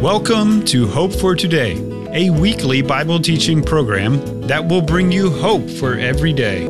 Welcome to Hope for Today, a weekly Bible teaching program that will bring you hope for every day.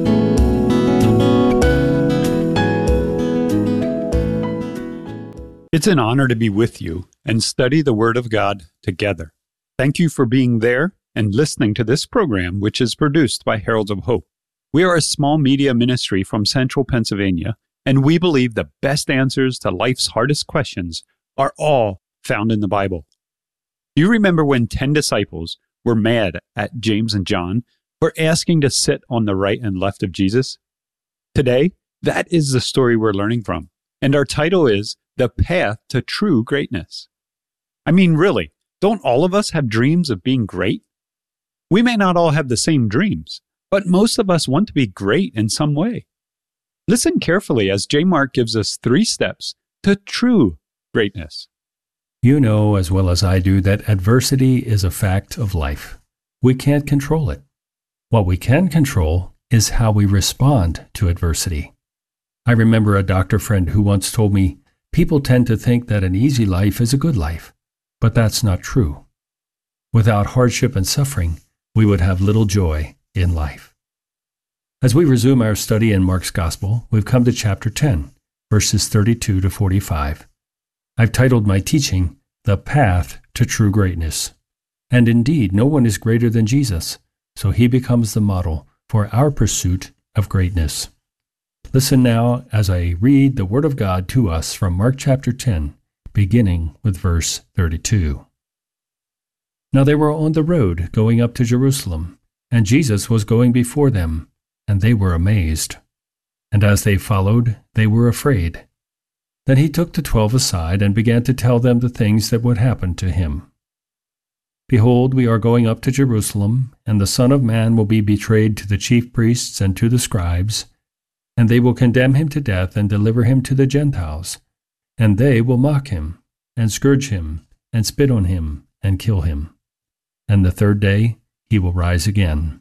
It's an honor to be with you and study the Word of God together. Thank you for being there and listening to this program, which is produced by Heralds of Hope. We are a small media ministry from central Pennsylvania, and we believe the best answers to life's hardest questions are all found in the Bible. Do you remember when 10 disciples were mad at James and John for asking to sit on the right and left of Jesus? Today, that is the story we're learning from, and our title is The Path to True Greatness. I mean, really, don't all of us have dreams of being great? We may not all have the same dreams, but most of us want to be great in some way. Listen carefully as J. Mark gives us 3 steps to true greatness. You know as well as I do that adversity is a fact of life. We can't control it. What we can control is how we respond to adversity. I remember a doctor friend who once told me, people tend to think that an easy life is a good life, but that's not true. Without hardship and suffering, we would have little joy in life. As we resume our study in Mark's Gospel, we've come to chapter 10, verses 32 to 45. I've titled my teaching, The Path to True Greatness. And indeed, no one is greater than Jesus, so he becomes the model for our pursuit of greatness. Listen now as I read the Word of God to us from Mark chapter 10, beginning with verse 32. Now they were on the road going up to Jerusalem, and Jesus was going before them, and they were amazed. And as they followed, they were afraid. Then he took the 12 aside and began to tell them the things that would happen to him. Behold, we are going up to Jerusalem, and the Son of Man will be betrayed to the chief priests and to the scribes, and they will condemn him to death and deliver him to the Gentiles. And they will mock him, and scourge him, and spit on him, and kill him. And the 3rd day he will rise again.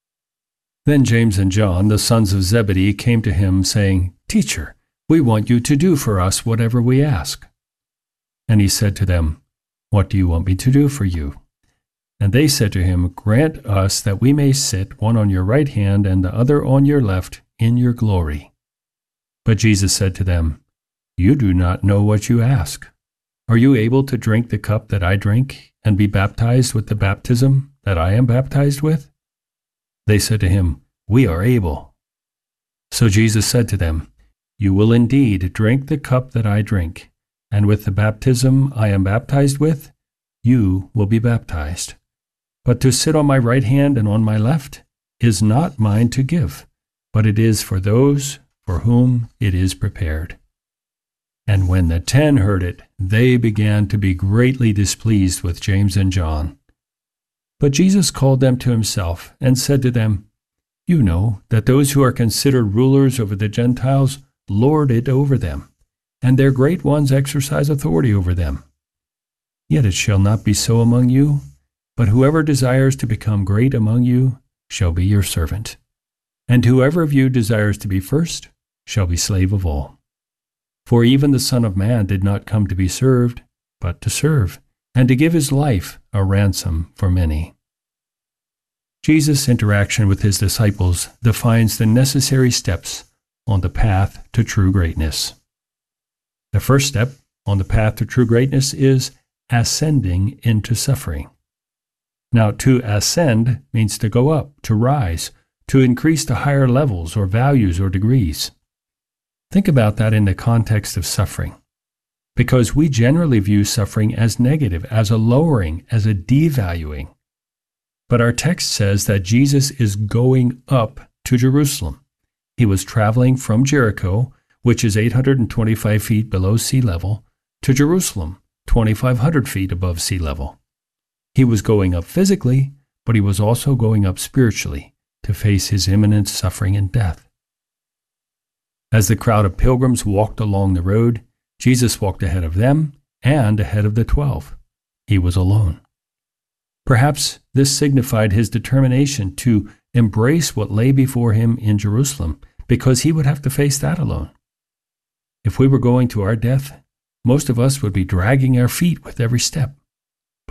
Then James and John, the sons of Zebedee, came to him, saying, Teacher, we want you to do for us whatever we ask. And he said to them, What do you want me to do for you? And they said to him, Grant us that we may sit, one on your right hand and the other on your left, in your glory. But Jesus said to them, You do not know what you ask. Are you able to drink the cup that I drink, and be baptized with the baptism that I am baptized with? They said to him, We are able. So Jesus said to them, You will indeed drink the cup that I drink, and with the baptism I am baptized with, you will be baptized. But to sit on my right hand and on my left is not mine to give, but it is for those for whom it is prepared. And when the 10 heard it, they began to be greatly displeased with James and John. But Jesus called them to himself and said to them, You know that those who are considered rulers over the Gentiles lord it over them, and their great ones exercise authority over them. Yet it shall not be so among you, but whoever desires to become great among you shall be your servant. And whoever of you desires to be first shall be slave of all. For even the Son of Man did not come to be served, but to serve, and to give his life a ransom for many. Jesus' interaction with his disciples defines the necessary steps on the path to true greatness. The first step on the path to true greatness is ascending into suffering. Now, to ascend means to go up, to rise, to increase to higher levels or values or degrees. Think about that in the context of suffering, because we generally view suffering as negative, as a lowering, as a devaluing. But our text says that Jesus is going up to Jerusalem. He was traveling from Jericho, which is 825 feet below sea level, to Jerusalem, 2,500 feet above sea level. He was going up physically, but he was also going up spiritually to face his imminent suffering and death. As the crowd of pilgrims walked along the road, Jesus walked ahead of them and ahead of the 12. He was alone. Perhaps this signified his determination to embrace what lay before him in Jerusalem, because he would have to face that alone. If we were going to our death, most of us would be dragging our feet with every step.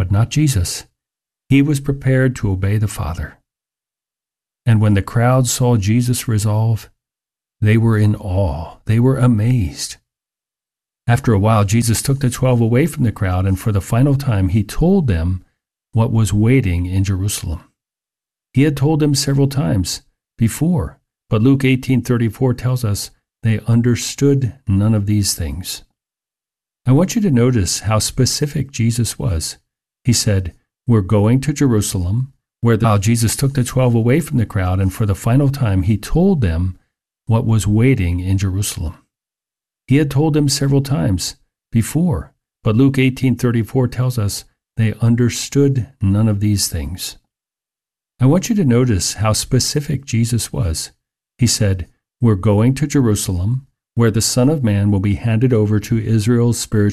but not Jesus. He was prepared to obey the Father. And when the crowd saw Jesus resolve, they were in awe. They were amazed. After a while, Jesus took the 12 away from the crowd, and for the final time, he told them what was waiting in Jerusalem. He had told them several times before, but Luke 18:34 tells us they understood none of these things. I want you to notice how specific Jesus was. He said, "We're going to Jerusalem," while Jesus took the 12 away from the crowd, and for the final time, he told them what was waiting in Jerusalem. He had told them several times before, but Luke 18:34 tells us they understood none of these things. I want you to notice how specific Jesus was. He said, "We're going to Jerusalem, where the Son of Man will be handed over to Israel's spiritual